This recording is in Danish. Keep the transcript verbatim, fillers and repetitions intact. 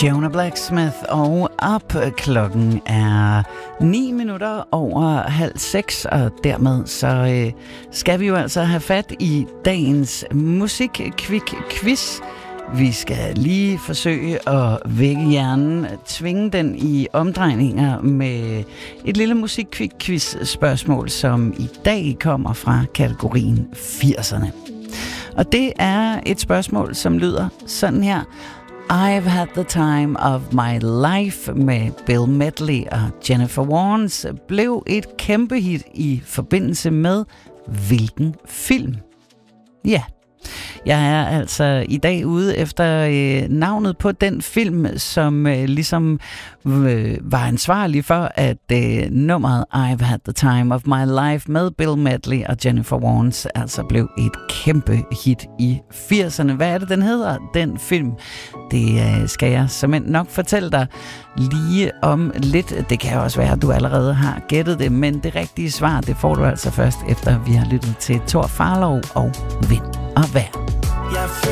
Jonah Blacksmith, og op klokken er ni minutter over halv seks, og dermed så øh, skal vi jo altså have fat i dagens musik-kvik-quiz. Vi skal lige forsøge at vække hjernen, tvinge den i omdrejninger med et lille musik-kvik-quiz-spørgsmål, som i dag kommer fra kategorien firserne. Og det er et spørgsmål, som lyder sådan her. I've Had the Time of My Life med Bill Medley og Jennifer Warnes blev et kæmpe hit i forbindelse med hvilken film? Ja, jeg er altså i dag ude efter øh, navnet på den film, som øh, ligesom øh, var ansvarlig for, at øh, nummeret I've Had the Time of My Life med Bill Medley og Jennifer Warnes altså blev et kæmpe hit i firserne. Hvad er det, den hedder, den film? Det øh, skal jeg simpelthen nok fortælle dig lige om lidt. Det kan også være, at du allerede har gættet det, men det rigtige svar, det får du altså først, efter vi har lyttet til Thor Farlov og Vind og Vejr. Jeg